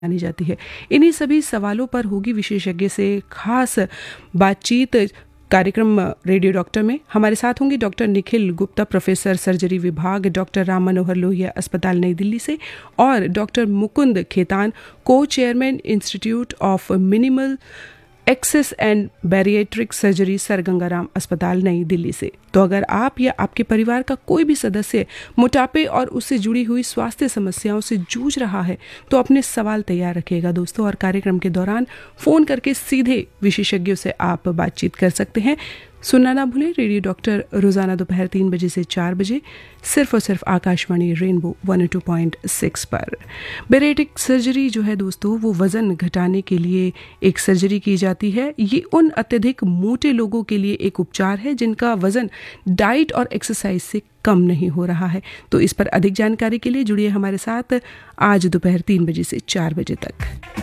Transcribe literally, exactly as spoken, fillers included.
मानी जाती है। इन्हीं सभी सवालों पर होगी विशेषज्ञ से खास बातचीत कार्यक्रम रेडियो डॉक्टर में। हमारे साथ होंगे doctor Nikhil Gupta, professor surgery विभाग, डॉक्टर राम मनोहर लोहिया अस्पताल नई दिल्ली से, और डॉक्टर मुकुंद खेतान, को chairman institute of minimal access and bariatric surgery, sir Gangaram अस्पताल नई दिल्ली से। तो अगर आप या आपके परिवार का कोई भी सदस्य मोटापे और उससे जुड़ी हुई स्वास्थ्य समस्याओं से जूझ रहा है तो अपने सवाल तैयार रखिएगा दोस्तों, और कार्यक्रम के दौरान फ़ोन करके सीधे विशेषज्ञों से आप बातचीत कर सकते हैं। सुनना ना भूलें रेडियो डॉक्टर रोजाना दोपहर तीन बजे से चार बजे सिर्फ और सिर्फ Akashvani rainbow one two point six पर। बैरिएट्रिक सर्जरी जो है दोस्तों, वो वज़न घटाने के लिए एक सर्जरी की जाती है। ये उन अत्यधिक मोटे लोगों के लिए एक उपचार है जिनका वज़न डाइट और एक्सरसाइज से कम नहीं हो रहा है। तो इस पर अधिक जानकारी के लिए जुड़िए हमारे साथ आज दोपहर तीन बजे से चार बजे तक।